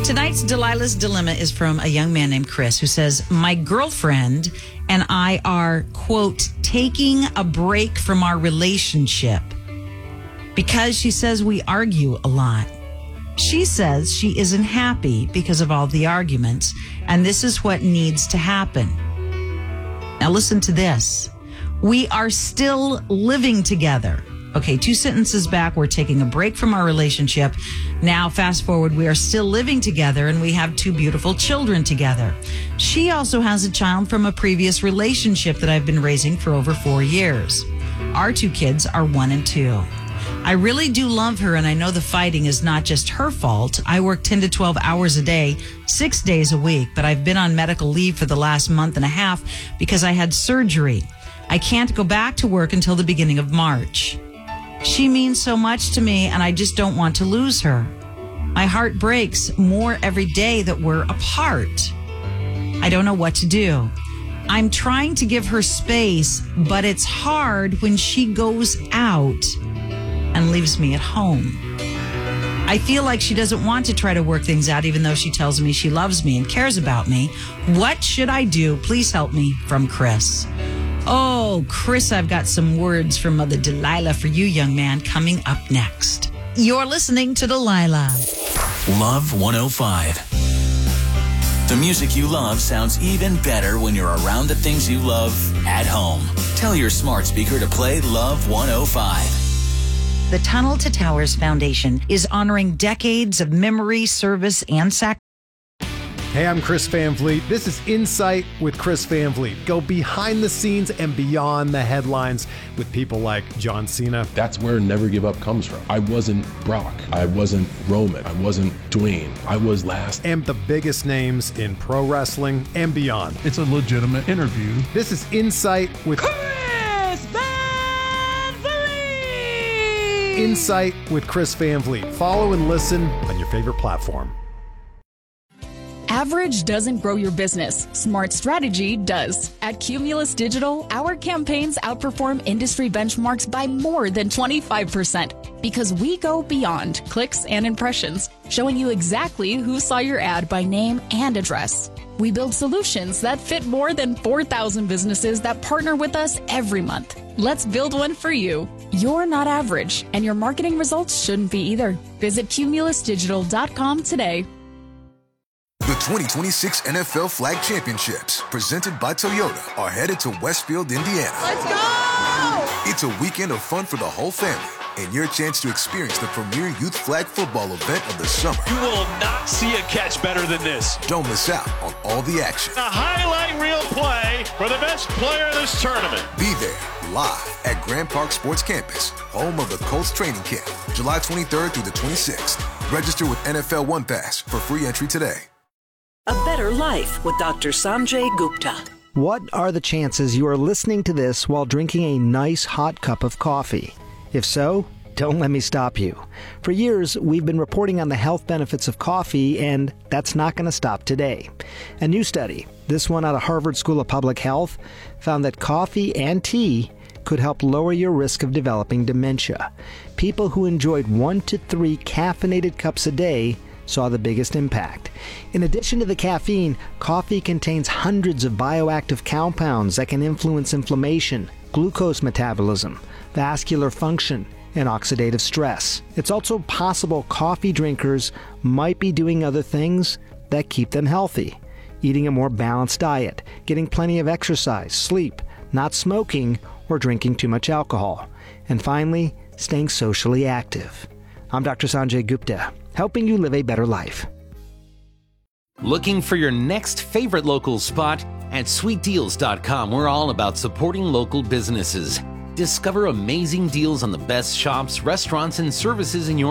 Tonight's Delilah's Dilemma is from a young man named Chris who says, my girlfriend and I are, quote, taking a break from our relationship because she says we argue a lot. She says she isn't happy because of all the arguments, and this is what needs to happen. Now listen to this. We are still living together. Okay, 2 sentences back, we're taking a break from our relationship. Now, fast forward, we are still living together and we have 2 beautiful children together. She also has a child from a previous relationship that I've been raising for over 4 years. Our 2 kids are 1 and 2. I really do love her, and I know the fighting is not just her fault. I work 10 to 12 hours a day, 6 days a week, but I've been on medical leave for the last month and a half because I had surgery. I can't go back to work until the beginning of March. She means so much to me, and I just don't want to lose her. My heart breaks more every day that we're apart. I don't know what to do. I'm trying to give her space, but it's hard when she goes out and leaves me at home. I feel like she doesn't want to try to work things out, even though she tells me she loves me and cares about me. What should I do? Please help me. From Chris. Oh, Chris, I've got some words from Mother Delilah for you, young man, coming up next. You're listening to Delilah. Love 105. The music you love sounds even better when you're around the things you love at home. Tell your smart speaker to play Love 105. The Tunnel to Towers Foundation is honoring decades of memory, service, and sacrifice. Hey, I'm Chris Van Vliet. This is Insight with Chris Van Vliet. Go behind the scenes and beyond the headlines with people like John Cena. That's where Never Give Up comes from. I wasn't Brock. I wasn't Roman. I wasn't Dwayne. I was last. And the biggest names in pro wrestling and beyond. It's a legitimate interview. This is Insight with Chris Van Vliet. Insight with Chris Van Vliet. Follow and listen on your favorite platform. Average doesn't grow your business. Smart strategy does. At Cumulus Digital, our campaigns outperform industry benchmarks by more than 25% because we go beyond clicks and impressions, showing you exactly who saw your ad by name and address. We build solutions that fit more than 4,000 businesses that partner with us every month. Let's build one for you. You're not average, and your marketing results shouldn't be either. Visit cumulusdigital.com today. The 2026 NFL Flag Championships, presented by Toyota, are headed to Westfield, Indiana. Let's go! It's a weekend of fun for the whole family and your chance to experience the premier youth flag football event of the summer. You will not see a catch better than this. Don't miss out on all the action. A highlight reel play for the best player in this tournament. Be there live at Grand Park Sports Campus, home of the Colts training camp, July 23rd through the 26th. Register with NFL One Pass for free entry today. A Better Life with Dr. Sanjay Gupta. What are the chances you are listening to this while drinking a nice hot cup of coffee? If so, don't let me stop you. For years, we've been reporting on the health benefits of coffee, and that's not going to stop today. A new study, this one out of Harvard School of Public Health, found that coffee and tea could help lower your risk of developing dementia. People who enjoyed 1 to 3 caffeinated cups a day saw the biggest impact. In addition to the caffeine, coffee contains hundreds of bioactive compounds that can influence inflammation, glucose metabolism, vascular function, and oxidative stress. It's also possible coffee drinkers might be doing other things that keep them healthy. Eating a more balanced diet, getting plenty of exercise, sleep, not smoking, or drinking too much alcohol. And finally, staying socially active. I'm Dr. Sanjay Gupta, helping you live a better life. Looking for your next favorite local spot? At sweetdeals.com, we're all about supporting local businesses. Discover amazing deals on the best shops, restaurants, and services in your